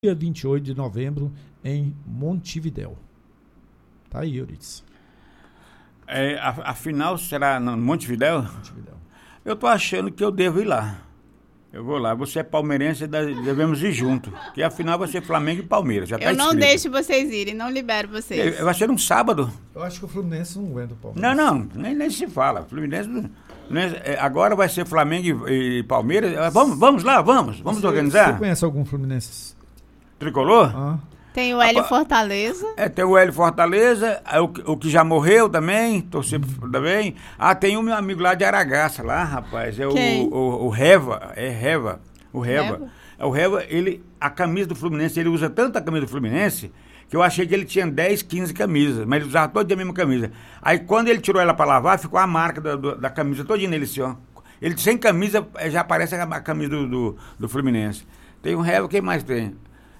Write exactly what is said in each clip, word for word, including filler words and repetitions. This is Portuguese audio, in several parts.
dia vinte e oito de novembro em Montevidéu. Tá aí, Euridice. É, a, a final será no Montevidéu? Montevidéu. Eu tô achando que eu devo ir lá. Eu vou lá. Você é palmeirense, devemos ir junto. Que a final vai ser Flamengo e Palmeiras. Já tá eu não escrito. deixo vocês irem, não libero vocês. Vai ser um sábado. Eu acho que o Fluminense não aguenta o Palmeiras. Não, não, nem, nem se fala. Fluminense, agora vai ser Flamengo e, e Palmeiras. Vamos, vamos lá, vamos. Vamos Você, organizar. Você conhece algum Fluminense? Tricolor? Ah. Tem o Hélio Fortaleza. É, tem o Hélio Fortaleza, o, o que já morreu também, torci uhum. também. Ah, tem o meu amigo lá de Aragaça, lá, rapaz. É o, o, o Reva, é Reva. O Reva. Reva. É o Reva, ele, a camisa do Fluminense, ele usa tanto a camisa do Fluminense que eu achei que ele tinha dez, quinze camisas, mas ele usava todo dia a mesma camisa. Aí quando ele tirou ela pra lavar, ficou a marca da, do, da camisa todinha nele, assim, ó. Ele sem camisa, já aparece a, a camisa do, do, do Fluminense. Tem o Reva, quem mais tem?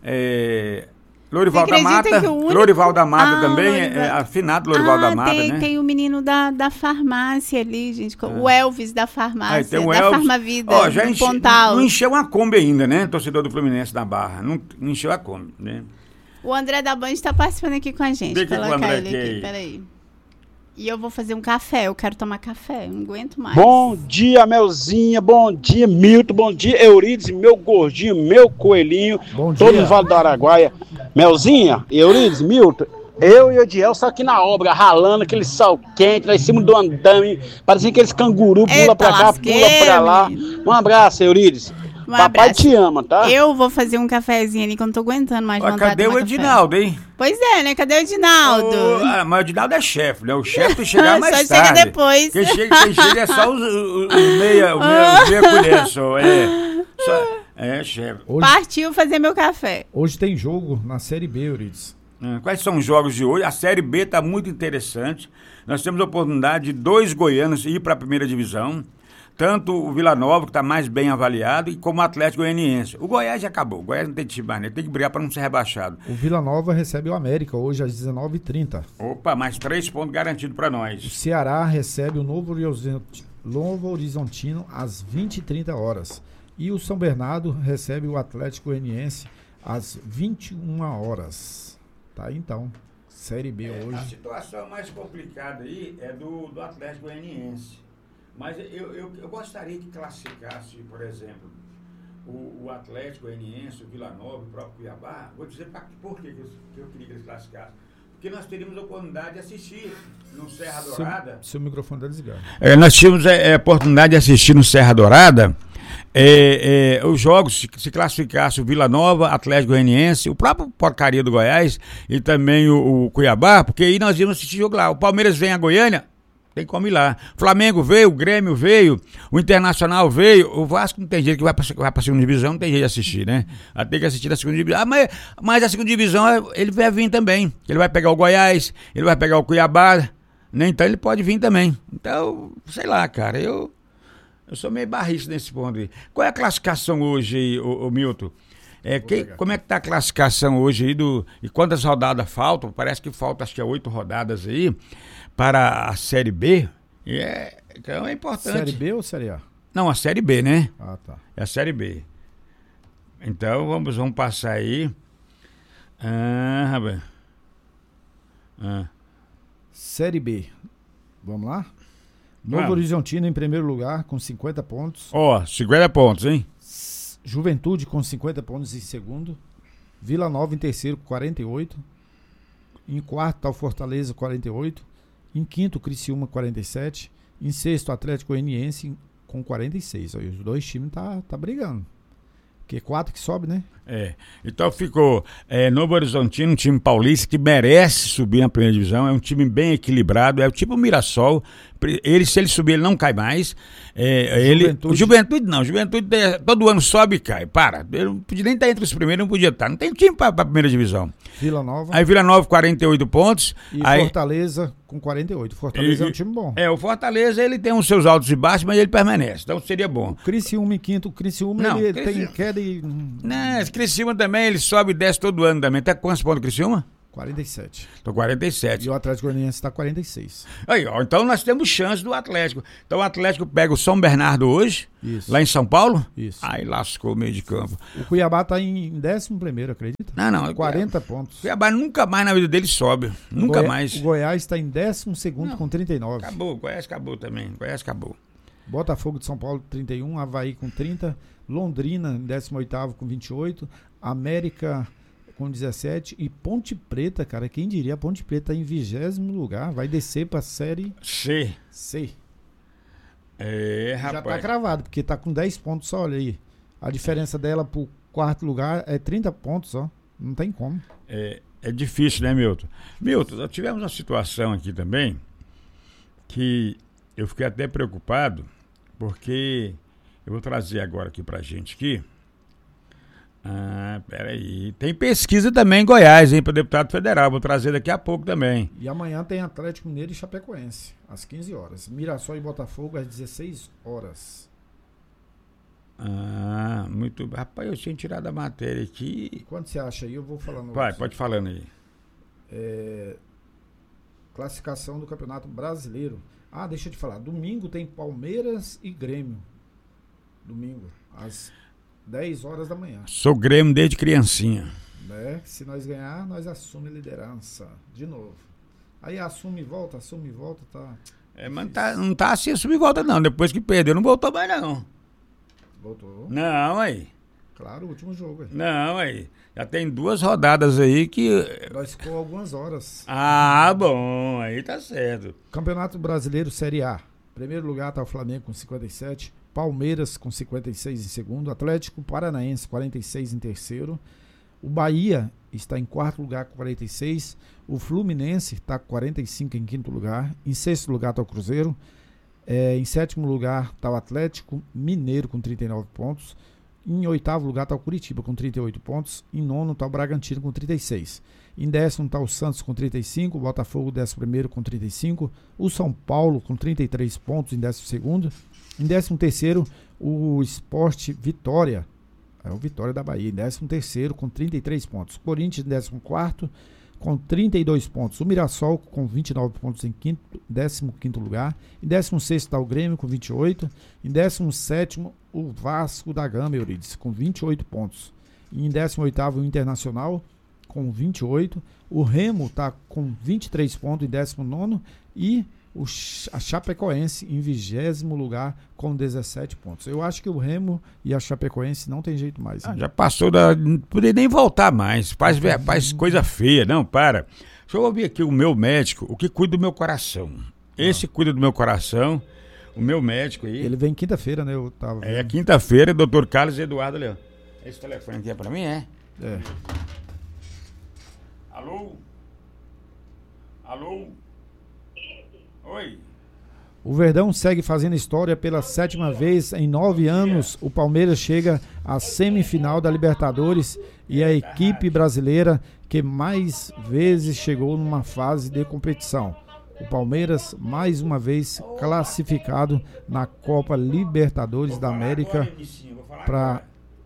É... Lorival da Mata, único... Lorival da Mata ah, também, Lorival... é afinado Lorival ah, da Mata, tem, né? Tem o menino da, da farmácia ali, gente, ah. o Elvis da farmácia, ah, tem o da Elvis. Farmavida, oh, já enche, Pontal. Não encheu a Kombi ainda, né, torcedor do Fluminense da Barra, não, não encheu a Kombi, né? O André da Band está participando aqui com a gente, Vê colocar ele aqui, aqui, peraí. E eu vou fazer um café, eu quero tomar café, não aguento mais. Bom dia, Melzinha, bom dia, Milton, bom dia, Euridice, meu gordinho, meu coelhinho, bom todo dia. no Vale do Araguaia. Melzinha, Euridice, Milton, eu e o Ediel só aqui na obra, ralando aquele sol quente lá em cima do andame, parecia aqueles canguru, pula Eita, pra cá, pula pra lá. Um abraço, Euridice. Um Papai abraço. Te ama, tá? Eu vou fazer um cafezinho ali que eu não tô aguentando mais. Ó, cadê o Edinaldo, café. Hein? Pois é, né? Cadê o Edinaldo? Oh, ah, mas o Edinaldo é chefe, né? O chefe tem que chegar mais só tarde. Só chega depois. Quem chega, quem chega é só os, os, os meia, o meia, meia colher, só. É, só, é chefe. Partiu fazer meu café. Hoje tem jogo na Série B, Euridice. Quais são os jogos de hoje? A Série B está muito interessante. Nós temos a oportunidade de dois goianos ir para a primeira divisão. Tanto o Vila Nova, que está mais bem avaliado, e como o Atlético Goianiense. O Goiás já acabou. O Goiás não tem time mais, né? Tem que brigar para não ser rebaixado. O Vila Nova recebe o América hoje às dezenove e trinta. Opa, mais três pontos garantidos para nós. O Ceará recebe o Novo Horizontino, Novo Horizontino às vinte e trinta horas. E o São Bernardo recebe o Atlético Goianiense às vinte e uma horas. Tá, então. Série B é, hoje. A situação mais complicada aí é do, do Atlético Goianiense. Mas eu, eu, eu gostaria que classificasse, por exemplo, o, o Atlético Goianiense, o Vila Nova, o próprio Cuiabá. Vou dizer pra, por que eu, que eu queria que eles classificassem. Porque nós teríamos a oportunidade de assistir no Serra Dourada. Seu, seu microfone está desligado. É, nós tínhamos a é, oportunidade de assistir no Serra Dourada é, é, os jogos, se, se classificasse o Vila Nova, Atlético Goianiense, o próprio Porcaria do Goiás e também o, o Cuiabá, porque aí nós íamos assistir jogo lá. O Palmeiras vem a Goiânia. Tem como ir lá. Flamengo veio, o Grêmio veio, o Internacional veio, o Vasco não tem jeito que vai pra, vai pra segunda divisão, não tem jeito de assistir, né? Vai ter que assistir da segunda divisão. Ah, mas, mas a segunda divisão ele vai vir também. Ele vai pegar o Goiás, ele vai pegar o Cuiabá, né? Então ele pode vir também. Então, sei lá, cara, eu, eu sou meio barrista nesse ponto aí. Qual é a classificação hoje aí, ô, ô Milton? É, que, como é que tá a classificação hoje aí do, e quantas rodadas faltam? Parece que falta, acho que é oito rodadas aí para a Série B. E é, então é importante. Série B ou Série A? Não, a Série B, né? Ah, tá. É a Série B. Então vamos, vamos passar aí. Ah, rapaz. Ah. Série B. Vamos lá? Novo Vamos. Horizontino em primeiro lugar com cinquenta pontos. Ó, oh, cinquenta pontos, hein? Juventude com cinquenta pontos em segundo. Vila Nova em terceiro com quarenta e oito. Em quarto está o Fortaleza quarenta e oito. Em quinto, Criciúma quarenta e sete. Em sexto, Atlético Goianiense com quarenta e seis. Aí, os dois times tá, tá brigando. Porque quatro que sobe, né? É. Então ficou é, Novo Horizontino, um time paulista que merece subir na primeira divisão. É um time bem equilibrado. É o tipo Mirassol. Ele, se ele subir, ele não cai mais. É, ele, Juventude. Juventude não. Juventude todo ano sobe e cai. Para. Ele não podia nem estar entre os primeiros, não podia estar. Não tem time para a primeira divisão. Vila Nova. Aí Vila Nova, quarenta e oito pontos. E aí, Fortaleza com quarenta e oito. Fortaleza e, é um time bom. É, o Fortaleza ele tem os seus altos e baixos, mas ele permanece. Então seria bom. O Criciúma em quinto. O Criciúma não, ele Criciúma. tem queda e... Não, esse Criciúma também, ele sobe e desce todo ano também. Até quantos pontos o Criciúma? quarenta e sete. Tô quarenta e sete. E o Atlético Goianiense está quarenta e seis. Aí, ó, então nós temos chance do Atlético. Então o Atlético pega o São Bernardo hoje, Isso. lá em São Paulo. Isso. Aí lascou o meio de campo. O Cuiabá está em décimo primeiro, acredita? Não, não. quarenta pontos. O Cuiabá nunca mais na vida dele sobe. Nunca Goi- mais. O Goiás está em décimo segundo Não. com trinta e nove. Acabou, o Goiás acabou também. O Goiás acabou. Botafogo de São Paulo trinta e um, Avaí com trinta, Londrina em décimo oitavo com vinte e oito, América com dezessete e Ponte Preta, cara, quem diria, a Ponte Preta em vigésimo lugar, vai descer para a Série C. C. É, Já rapaz. tá cravado, porque tá com dez pontos só, olha aí. A diferença dela pro quarto lugar é trinta pontos só, não tem como. É, é difícil, né, Milton? Milton, nós tivemos uma situação aqui também que eu fiquei até preocupado, porque eu vou trazer agora aqui pra gente aqui. Ah, peraí. Tem pesquisa também em Goiás, hein, para deputado federal. Vou trazer daqui a pouco também. E amanhã tem Atlético Mineiro e Chapecoense, às quinze horas. Mirassol e Botafogo às dezesseis horas. Ah, muito. Rapaz, eu tinha tirado a matéria aqui. Quanto você acha aí? Eu vou falando. Vai, aqui. pode falando aí. É, classificação do Campeonato Brasileiro. Ah, deixa eu te falar. Domingo tem Palmeiras e Grêmio. Domingo, às dez horas da manhã. Sou Grêmio desde criancinha. Né? Se nós ganhar, nós assume a liderança. De novo. Aí assume e volta, assume e volta, tá. É, mas tá, não tá assim, subir e volta não. Depois que perdeu, não voltou mais não. Voltou. Não, aí. Claro, o último jogo. Aí. Não, aí. Já tem duas rodadas aí que. Nós ficou algumas horas. Ah, bom. Aí tá certo. Campeonato Brasileiro Série A. Primeiro lugar tá o Flamengo com cinquenta e sete. Palmeiras com cinquenta e seis em segundo. Atlético Paranaense quarenta e seis em terceiro. O Bahia está em quarto lugar com quarenta e seis. O Fluminense está com quarenta e cinco em quinto lugar. Em sexto lugar está o Cruzeiro. É, em sétimo lugar está o Atlético Mineiro com trinta e nove pontos. Em oitavo lugar está o Curitiba com trinta e oito pontos. Em nono está o Bragantino com trinta e seis. Em décimo está o Santos com trinta e cinco. O Botafogo décimo primeiro com trinta e cinco. O São Paulo com trinta e três pontos em décimo segundo. Em décimo terceiro, o Sport Vitória. É o Vitória da Bahia. Em décimo terceiro com trinta e três pontos. Corinthians em décimo quarto com trinta e dois pontos. O Mirassol com vinte e nove pontos em quinto, décimo quinto lugar. Em décimo sexto está o Grêmio com vinte e oito. Em décimo sétimo, o Vasco da Gama, Euridice, com vinte e oito pontos. E em décimo oitavo, o Internacional com vinte e oito. O Remo está com vinte e três pontos em décimo nono. E o, a Chapecoense em vigésimo lugar com dezessete pontos. Eu acho que o Remo e a Chapecoense não tem jeito mais. Ah, já passou da. Não poderia nem voltar mais. Faz, faz coisa feia. Não, para. Deixa eu ouvir aqui o meu médico, o que cuida do meu coração. Esse ah. cuida do meu coração. O meu médico aí. Ele vem quinta-feira, né? Eu tava é, quinta-feira, doutor Carlos Eduardo Leão. Esse telefone aqui é pra mim, é? É. Alô? Alô? Oi. O Verdão segue fazendo história pela sétima vez em nove anos. O Palmeiras chega à semifinal da Libertadores e a equipe brasileira que mais vezes chegou numa fase de competição. O Palmeiras, mais uma vez, classificado na Copa Libertadores da América para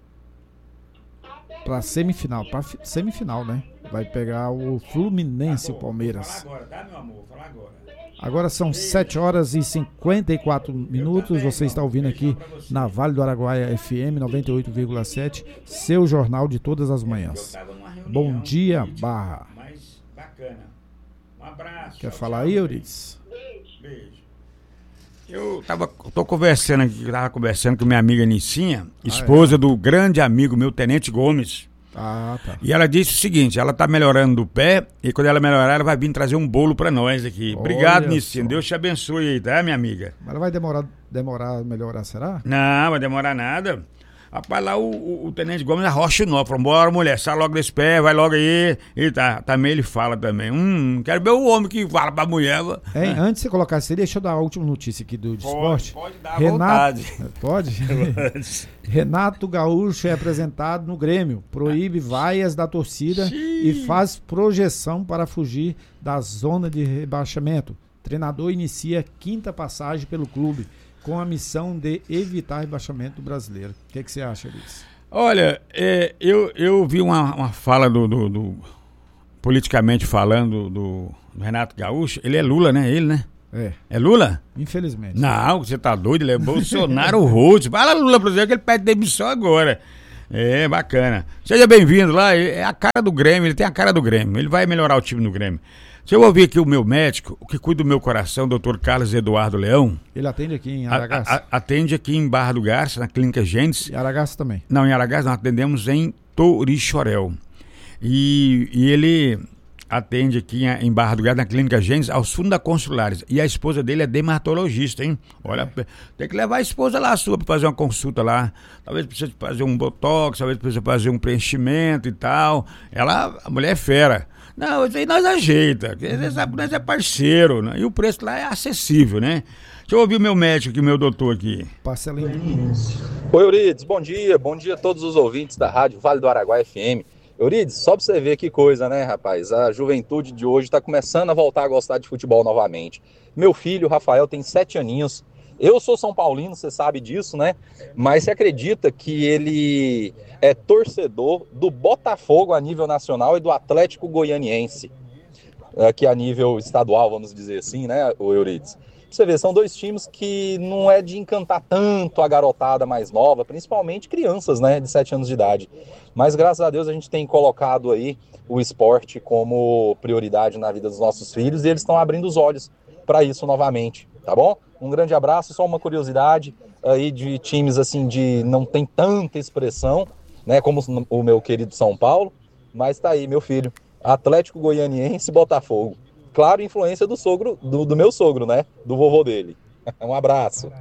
para semifinal, para semifinal, né? Vai pegar o Fluminense, o Palmeiras. Vou falar agora, tá, meu amor? Vou falar agora. Agora são sete horas e cinquenta e quatro minutos. Você está ouvindo aqui na Vale do Araguaia F M noventa e oito vírgula sete, seu jornal de todas as manhãs. Bom dia, Barra. Mas bacana. Um abraço. Quer falar aí, Euridice? Beijo. Eu tava, tô conversando aqui, tava conversando com minha amiga Nicinha, esposa ah, é? do grande amigo meu, Tenente Gomes. Ah, tá. E ela disse o seguinte, ela tá melhorando do pé e quando ela melhorar, ela vai vir trazer um bolo pra nós aqui. Olha, obrigado, Nicinha. Deus te abençoe aí, tá, minha amiga? Mas ela vai demorar, demorar a melhorar, será? Não, vai demorar nada. Rapaz, lá o, o, o Tenente Gomes arrocha o nó. Falou, bora, mulher, sai logo desse pé, vai logo aí. E tá, também ele fala também. Hum, quero ver o homem que fala pra mulher. É, é. Antes de você colocar isso aí, deixa eu dar a última notícia aqui do, do pode, esporte. Pode dar Renato, vontade. Pode? Renato Gaúcho é apresentado no Grêmio. Proíbe vaias da torcida Xiii. e faz projeção para fugir da zona de rebaixamento. Treinador inicia quinta passagem pelo clube, com a missão de evitar rebaixamento do brasileiro. O que, que você acha disso? Olha, é, eu, eu vi uma, uma fala do, do, do, politicamente falando, do, do Renato Gaúcho, ele é Lula, né? Ele, né? É. É Lula? Infelizmente. Não, você tá doido, ele é Bolsonaro Rhodes. Fala Lula, por exemplo, que ele pede demissão agora. É, bacana. Seja bem-vindo lá, é a cara do Grêmio, ele tem a cara do Grêmio, ele vai melhorar o time do Grêmio. Se eu ouvir aqui o meu médico, o que cuida do meu coração, doutor Carlos Eduardo Leão. Ele atende aqui em Aragaça? A, a, atende aqui em Barra do Garça, na Clínica Gênesis. Em Aragaça também? Não, em Aragaça nós atendemos em Torixoréu. E, e ele atende aqui em, em Barra do Garça, na Clínica Gênesis, aos fundos da Consulares. E a esposa dele é dermatologista, hein? Olha, é. Tem que levar a esposa lá sua para fazer uma consulta lá. Talvez precise fazer um botox, talvez precise fazer um preenchimento e tal. Ela, a mulher é fera. Não, isso aí nós ajeita, nós é parceiro, né? E o preço lá é acessível, né? Deixa eu ouvir o meu médico aqui, o meu doutor aqui. Parcelinho. Oi, Eurides, bom dia, bom dia a todos os ouvintes da rádio Vale do Araguaia F M. Eurides, só pra você ver que coisa, né, rapaz? A juventude de hoje tá começando a voltar a gostar de futebol novamente. Meu filho, Rafael, tem sete aninhos. Eu sou São Paulino, você sabe disso, né? Mas você acredita que ele é torcedor do Botafogo a nível nacional e do Atlético Goianiense, aqui a nível estadual, vamos dizer assim, né, o Eurides? Pra você ver, são dois times que não é de encantar tanto a garotada mais nova, principalmente crianças, né, de sete anos de idade. Mas graças a Deus a gente tem colocado aí o esporte como prioridade na vida dos nossos filhos e eles estão abrindo os olhos para isso novamente, tá bom? Um grande abraço, só uma curiosidade aí de times assim de não tem tanta expressão, né, como o meu querido São Paulo, mas tá aí, meu filho, Atlético Goianiense e Botafogo. Claro, influência do sogro, do, do meu sogro, né, do vovô dele. Um abraço.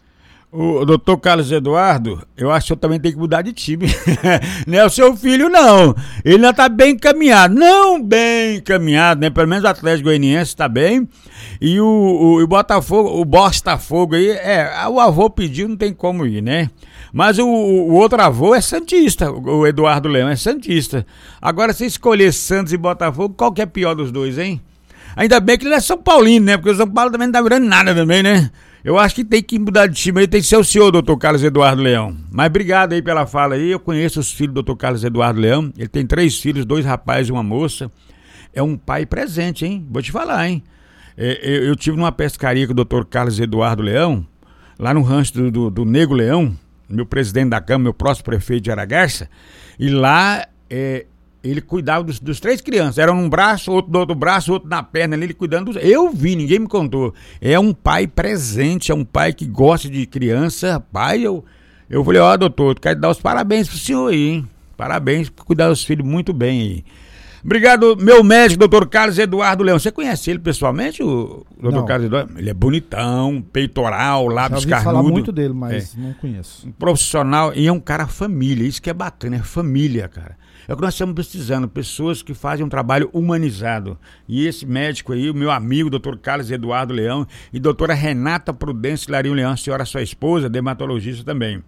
O doutor Carlos Eduardo, eu acho que eu também tenho que mudar de time. Não é o seu filho, não. Ele não tá bem encaminhado. Não bem encaminhado, né? Pelo menos o Atlético Goianiense tá bem. E o, o, o Botafogo, o Botafogo aí, é, o avô pediu, não tem como ir, né? Mas o, o outro avô é santista, o Eduardo Leão é santista. Agora, se escolher Santos e Botafogo, qual que é pior dos dois, hein? Ainda bem que ele é São Paulino, né? Porque o São Paulo também não tá virando nada também, né? Eu acho que tem que mudar de time aí, tem que ser o senhor, doutor Carlos Eduardo Leão. Mas obrigado aí pela fala aí, eu conheço os filhos do doutor Carlos Eduardo Leão, ele tem três filhos, dois rapazes e uma moça. É um pai presente, hein? Vou te falar, hein? É, eu, eu tive numa pescaria com o doutor Carlos Eduardo Leão, lá no rancho do, do, do Nego Leão, meu presidente da Câmara, meu próximo prefeito de Aragarça, e lá é, ele cuidava dos, dos três crianças, era num braço, outro do outro braço, outro na perna ali, ele cuidando dos... Eu vi, ninguém me contou. É um pai presente, é um pai que gosta de criança. Pai, eu, eu falei, ó, doutor, quero dar os parabéns pro senhor aí, hein? Parabéns por cuidar dos filhos muito bem aí. Obrigado, meu médico, doutor Carlos Eduardo Leão. Você conhece ele pessoalmente, o doutor Carlos Eduardo? Ele é bonitão, peitoral, lábios carnudos. Já ouvi falar muito dele, mas é. não conheço. Um profissional, e é um cara família, isso que é bacana, é família, cara. É o que nós estamos precisando, pessoas que fazem um trabalho humanizado. E esse médico aí, o meu amigo, doutor Carlos Eduardo Leão, e doutora Renata Prudência Larinho Leão, a senhora, sua esposa, dermatologista também.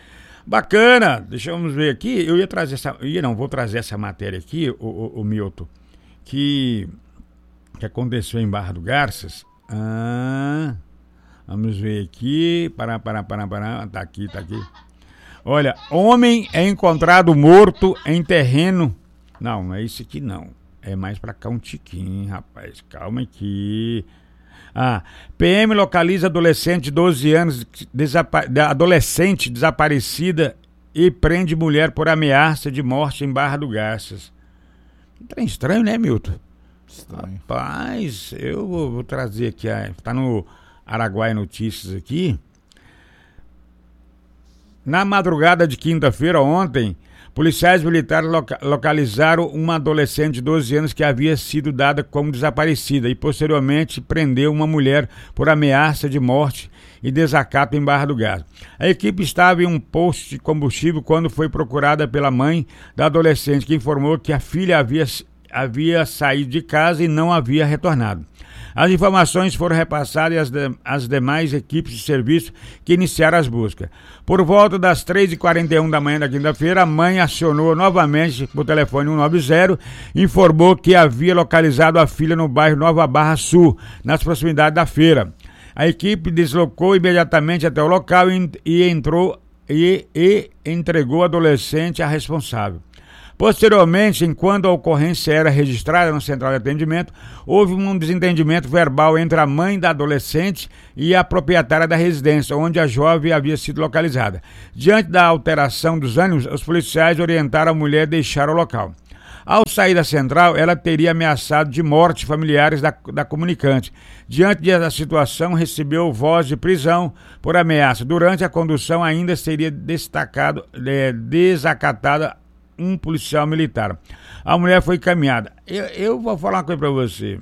Bacana, deixa eu ver aqui, eu ia trazer essa, eu ia não, vou trazer essa matéria aqui, o, o, o Milton, que, que aconteceu em Barra do Garças. Ah, vamos ver aqui, pará, pará, pará, pará, tá aqui, tá aqui. Olha, homem é encontrado morto em terreno. Não, não é isso aqui não. É mais pra cá um tiquinho, rapaz. Calma aqui. Ah, P M localiza adolescente de doze anos, desapa- adolescente desaparecida e prende mulher por ameaça de morte em Barra do Garças. Um trem estranho, né, Milton? Estranho. Rapaz, eu vou, vou trazer aqui, ah, tá no Araguaia Notícias aqui. Na madrugada de quinta-feira, ontem, policiais militares loca- localizaram uma adolescente de doze anos que havia sido dada como desaparecida e posteriormente prendeu uma mulher por ameaça de morte e desacato em Barra do Garças. A equipe estava em um posto de combustível quando foi procurada pela mãe da adolescente, que informou que a filha havia, havia saído de casa e não havia retornado. As informações foram repassadas às, de, às demais equipes de serviço que iniciaram as buscas. Por volta das três e quarenta e um da manhã da quinta-feira, a mãe acionou novamente por telefone cento e noventa e informou que havia localizado a filha no bairro Nova Barra Sul, nas proximidades da feira. A equipe deslocou imediatamente até o local e, e entrou e, e entregou o adolescente à responsável. Posteriormente, enquanto a ocorrência era registrada na central de atendimento, houve um desentendimento verbal entre a mãe da adolescente e a proprietária da residência, onde a jovem havia sido localizada. Diante da alteração dos ânimos, os policiais orientaram a mulher a deixar o local. Ao sair da central, ela teria ameaçado de morte familiares da, da comunicante. Diante da situação, recebeu voz de prisão por ameaça. Durante a condução, ainda seria destacado, é, desacatada um policial militar. A mulher foi encaminhada. Eu, eu vou falar uma coisa para você.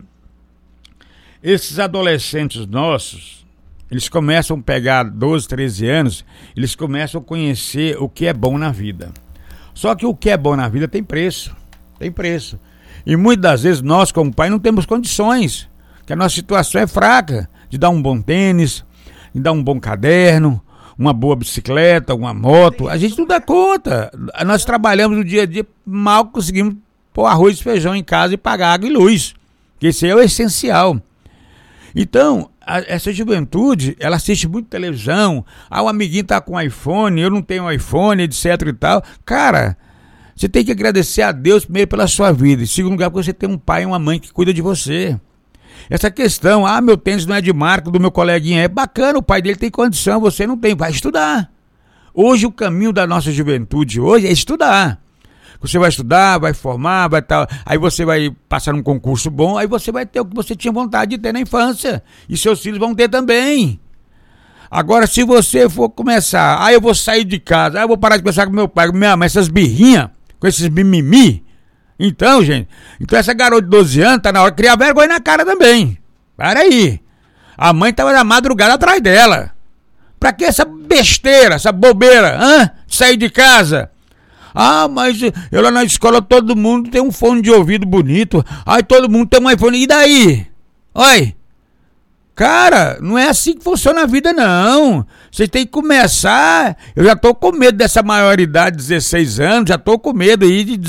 Esses adolescentes nossos, eles começam a pegar doze, treze anos, eles começam a conhecer o que é bom na vida. Só que o que é bom na vida tem preço. Tem preço. E muitas das vezes nós, como pai, não temos condições, que a nossa situação é fraca, de dar um bom tênis, de dar um bom caderno, uma boa bicicleta, uma moto. A gente não dá conta. Nós trabalhamos no dia a dia, mal conseguimos pôr arroz e feijão em casa e pagar água e luz, que esse é o essencial. Então, a, essa juventude, ela assiste muito televisão. Ah, o amiguinho tá com iPhone, eu não tenho iPhone, etc e tal. Cara, você tem que agradecer a Deus primeiro pela sua vida. Em segundo lugar, porque você tem um pai e uma mãe que cuida de você. Essa questão, ah, meu tênis não é de marca, do meu coleguinha, é bacana, o pai dele tem condição, você não tem, vai estudar. Hoje o caminho da nossa juventude hoje é estudar. Você vai estudar, vai formar, vai tal, aí você vai passar num concurso bom, aí você vai ter o que você tinha vontade de ter na infância. E seus filhos vão ter também. Agora, se você for começar, ah, eu vou sair de casa, ah, eu vou parar de conversar com meu pai, com minha mãe, essas birrinhas, com esses mimimi. Então, gente, então essa garota de doze anos tá na hora de criar vergonha na cara também. Para aí. A mãe tava na madrugada atrás dela. Pra que essa besteira, essa bobeira, hã? Sair de casa? Ah, mas eu lá na escola todo mundo tem um fone de ouvido bonito. Ai, todo mundo tem um iPhone. E daí? Oi? Cara, não é assim que funciona a vida, não. Você tem que começar. Eu já tô com medo dessa maioridade, dezesseis anos, já tô com medo aí de